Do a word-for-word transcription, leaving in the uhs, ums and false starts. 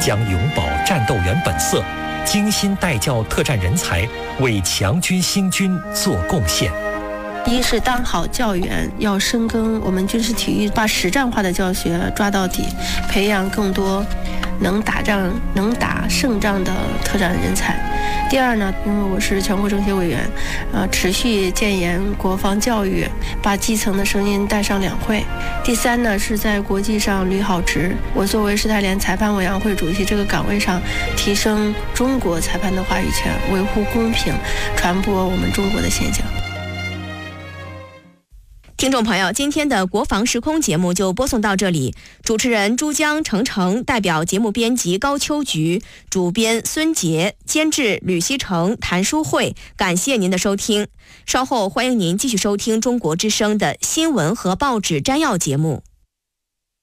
将永葆战斗员本色，精心带教特战人才，为强军兴军做贡献。 一是当好教员，要深耕我们军事体育，把实战化的教学抓到底，培养更多能打仗、能打胜仗的特战人才。第二呢，因为我是全国政协委员，呃，持续建言国防教育，把基层的声音带上两会。第三呢，是在国际上履好职。我作为世泰联裁判委员会主席这个岗位上，提升中国裁判的话语权，维护公平，传播我们中国的现象。 听众朋友，今天的国防时空节目就播送到这里。主持人珠江程程，代表节目编辑高秋菊，主编孙杰，监制吕希成、谭淑慧，感谢您的收听。稍后欢迎您继续收听中国之声的新闻和报纸摘要节目。